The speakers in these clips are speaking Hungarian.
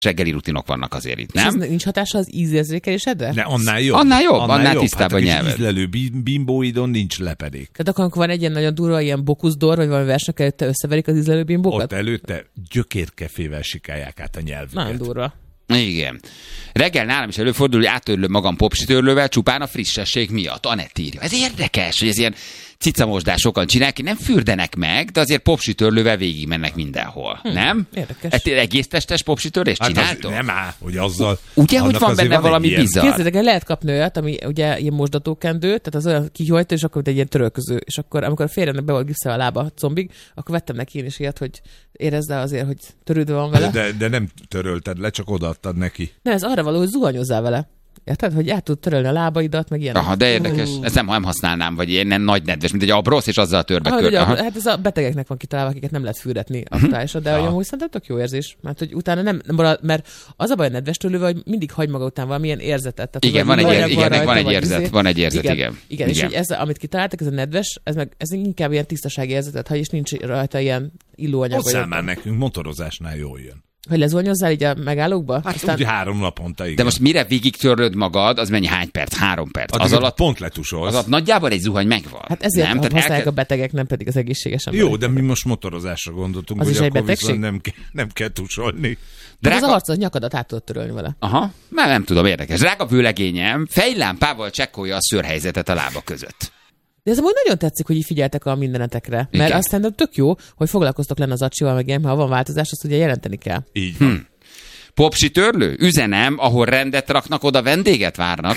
reggeli rutinok vannak azért itt, nem? És ez nincs hatása az ízérzékelésedre? De annál jobb. Annál tisztább a nyelved. Hát a ízlelő bimbóidon nincs lepedék. Tehát akkor van egy ilyen nagyon durva ilyen bokuszdor, vagy valami versnek előtte összeverik az ízlelő bimbókat? Ott előtte gyökérkefével sikálják át a nyelvüket. Nagyon durva. Igen. Reggel nálam is előfordul, hogy áttörlöm magam popsitörlővel csupán a frissesség miatt. Anett írja. Ez érdekes, hogy ez ilyen cicamosdás sokan csinálják, nem fürdenek meg, de azért popsitörlővel végig mennek mindenhol. Nem? Érdekes. Egész testes popsitörlést csináltok? Nem áll, hogy azzal... Ugye, hogy van benne valami bizarr? Képzeljétek el, lehet kapni olyat, ami ugye ilyen mosdatókendő, tehát az olyan kihajtó, és akkor egy ilyen törölköző. És akkor, amikor a férjemnek be volt gipszelve a lába a combig, akkor vettem neki én is ilyet, hogy érezd el azért, hogy törődve van vele. De nem törölted le, csak odaadtad neki. Nem, ez arra való, hogy zuhanyozzál vele. Érted, hogy át tud törölni a lábaidat, meg ilyen. Aha, de érdekes. Ezt nem használnám, vagy ilyen nagy nedves, mint egy abrosz, és azzal törbe Hát ez a betegeknek van kitalálva, akiket nem lehet fürdetni aktuálisan, de amúgy szerintem tök jó érzés, mert hogy utána nem marad, mert az a baj a nedves törlővel, hogy mindig hagy maga után valamilyen érzetet. Tehát, igen, van egy érzet, igen. Igen, és hogy ez, amit kitaláltak, ez a nedves, ez inkább ilyen tisztasági érzetet hagy, és nincs rajta ilyen illóanyag. Hozzá már nekünk motorozásnál jól jön. Hogy lezúanyozzál így a megállókba? Hát aztán... úgy 3 naponta, igen. De most mire végig törlöd magad, az mennyi, hány perc? 3 perc. Az alatt pont letusolsz. Az alatt nagyjából egy zuhany megvan. Hát ezért használják a betegek, nem pedig az egészséges emberek. Jó, de mi most motorozásra gondoltunk, az hogy is akkor egy betegség? nem kell tusolni. De az arcod nyakadat át tudod törölni vele. Aha, már nem tudom, érdekes. Drága vőlegényem, fejlámpával csekkolja a szőrhelyzetet a lába között. De ez amúgy nagyon tetszik, hogy így figyeltek a mindenetekre. Mert azt szerintem tök jó, hogy foglalkoztok lenne az acsival, meg ilyen, ha van változás, azt ugye jelenteni kell. Így van. Popsi törlő? Üzenem, ahol rendet raknak, oda vendéget várnak.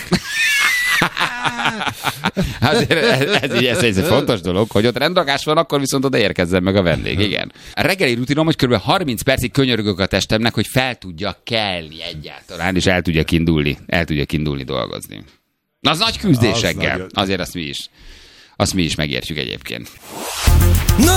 ez egy fontos dolog, hogy ott rendrakás van, akkor viszont oda érkezzen meg a vendég. Igen. A reggeli rutinom, hogy kb. 30 percig könyörgök a testemnek, hogy fel tudja kelni egyáltalán, és el tudja indulni dolgozni. Az nagy küzdésekkel. Azért azt mi is megértjük egyébként.